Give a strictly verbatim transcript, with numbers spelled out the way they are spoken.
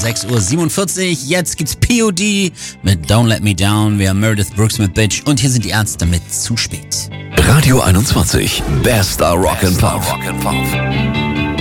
sechs Uhr siebenundvierzig. Jetzt gibt's P O D mit Don't Let Me Down. Wir haben Meredith Brooks mit Bitch. Und hier sind die Ärzte mit Zu spät. Radio einundzwanzig. Bester Rock and Pop.